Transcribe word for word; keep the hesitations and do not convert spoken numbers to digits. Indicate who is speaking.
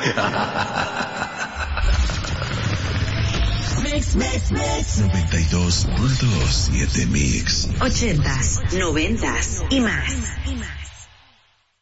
Speaker 1: Mix, mix, mix. noventa y dos punto siete Mix.
Speaker 2: Ochentas, noventas y más. Y más.